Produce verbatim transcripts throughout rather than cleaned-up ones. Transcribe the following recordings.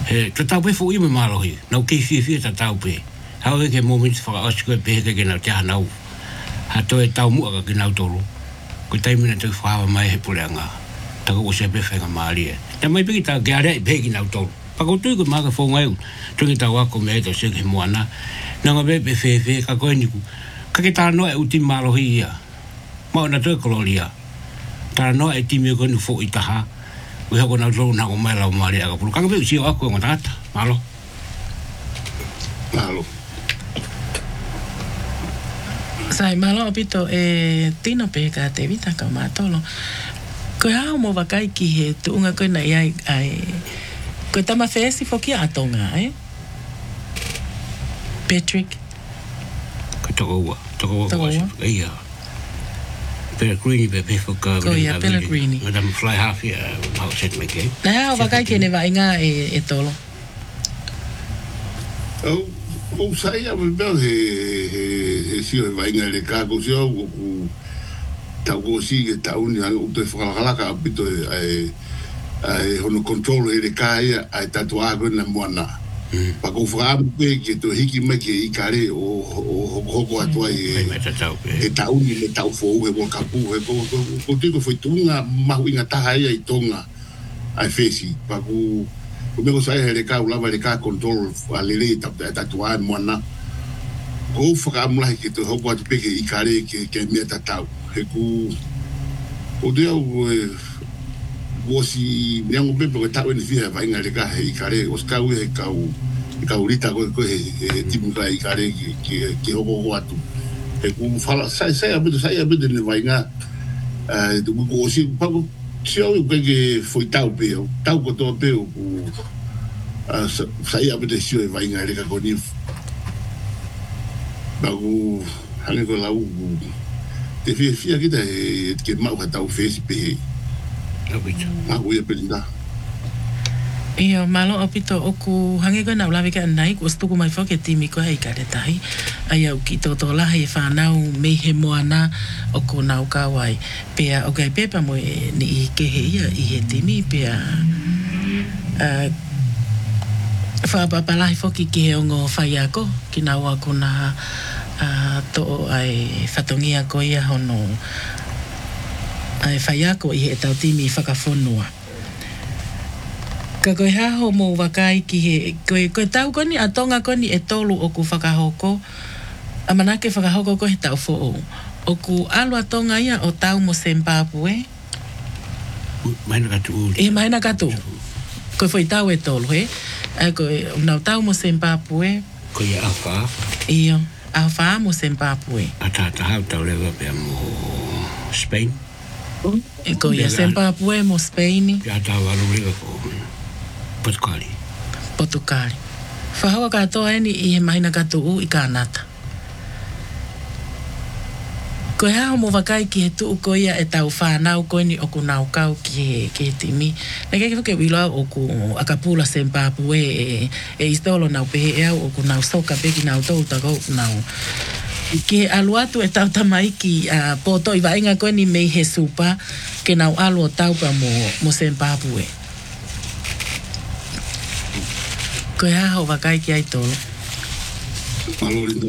He, ta tau pe fu i me malohi. Nau kei fia fia ta tau pe. Hau e ke moments whaka osko e pe heke ke nau te hanau. Ha to e tau mua ka ke nau tolu. Ko taimina te whawa mai he pureanga. Taka o se pe whenga maari e. Ta mai peki ta ke are i pe ki nau tolu. Pako tui ko maka whonga eu. Tungi tau ako me e tau seke he moana. Nanga pe pe fe fe ka koe niku. Ka ke tā noa e uti malohi ia. Mao na toi koloria. Tā noa e timi ko ni fo i taha. Ui hako nau tolu na o mai lau maari aga pulu. Kaka pe usio ako e ngotata. Malo. Malo. Sai malo opito e tino pe ka te vita ka matolo. Ko hao mo wakai ki he tuunga koe na iai ai. Ko tama fesi foki atonga, eh? Patrick. Ko toko ua. Toko ua. Toko ua. Ia. Pellegrini pe pe foka. Ko ia Pellegrini. Madame fly half here. How set me ke. Na hao wakai ke ne vainga e, e tolo. Oh. O sai a me bel he he he sio vai nga le ka ko sio o ta ko si ke ta uni a o te fala ka pito ai ai hono control e le ka ia ai ta to ago na moana pa ko fra pe ke to hiki me ke i kare o o ho ko atu ai e ta uni le ta fo e mo ka pu e ko ko tiko foi tunga ma winga ta ai ai tonga ai fesi pa ko o me ko sai hele ka ulava le ka control alele ta ta tua moana ko fra mula ki to ho atu pe ke i kare ke ke me ta ta he ku o de o o si me ngo pe pe ta o ni fia vai nga le ka i kare o ska u he ka u ka urita ko ko he timu ka i kare ke ke ho ho atu he ku fala sai sai a bit sai a bit ni vai nga eh do ko si pa se eu que foi tau pe tau ko to pe o a sai a bit sio e vai ngare ka ko ni ba u hale ko la u te fi fi ki te ke ma ka tau fe si pe la bita ma u e pelinda Ia malo opito oku hange ko na ulawe ka nai ko stuku mai foke timi ko ai ka detai ai au ki to to la he fa nau me he moana oku nau ka wai pe o kai pepa mo ni ke he ia i he timi pe a fa pa pa la foke ki ngo fa ia ko ki nau aku na to ai fatongia ko ia hono ai fa ia ko i he tau timi whakafonua ka koe haho mo wakai ki he koe, koe tau koni atonga koni e tolu o ku whakahoko a manake whakahoko ko he tau fo o ku alu atonga ia o tau mo Zimbabwe maina katu e maina katu koe foi tau e tolu he e koe unau tau mo Zimbabwe koe ia awha iyo awha mo Zimbabwe a tata hau tau lewa pia mo Spain e koe ia Zimbabwe mo Spain ia tau alu lewa ko Portugali. Portugali. Whahawa katoa eni i he mahina katu u i kānata. Koe hao mo wakai ki he tuu ko ia e tau whanau koe ni oku nau kau ki he, ki he timi. Nei kei whuke wiloa oku akapula Zimbabwe e, e istolo nau pehe e au oku nau soka peki nau tau tako nau. Ki he alu atu e tau tamaiki a uh, poto i wainga koe ni mei he supa ke nau alu o taupa mo, mo Zimbabwe. Koe haho wakai ki ai tolo. malo lindo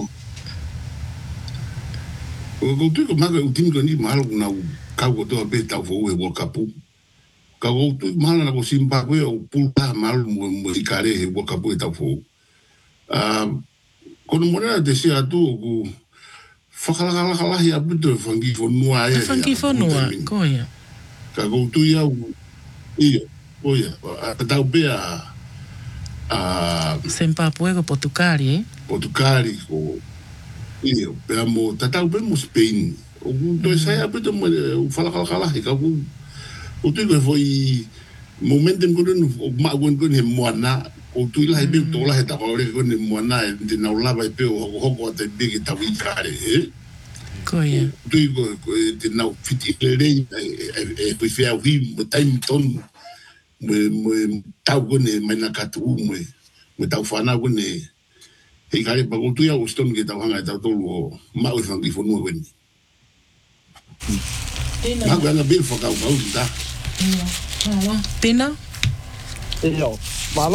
o ko tu ko maga u tim ko ni malo na ka ko to pe tau fo e wo kapu ka ko tu malo na ko Zimbabwe o pulpa malo mo mo i kare e wo kapu e tau fo ah ko no mona de sia tu ko fakala kala kala ya buto fangi fo noa e fangi fo noa ko ia ka ko tu ya ia o ia a tau pe a a Zimbabwe ko Portugali eh Portugali ko iyo pero mo tatau pe mo Spain o to sai a peto mo fala kala kala ka ko o tu ko foi momentum ko no ma gon ko ni moana o tu la be to la ta ko ko ni moana de na la ba pe o ko ko te big ta wi kare eh ko ia tu ko de na fiti le e ko fia wi mo time ton mo mo tau ko ni mana ka tu mo mo tau fana ko ni e kare pa ko tu ya o ston ke tau hanga tau tolu ma o fangi fo no wen ma ga na bil fo ka o da Tina? Yo, malo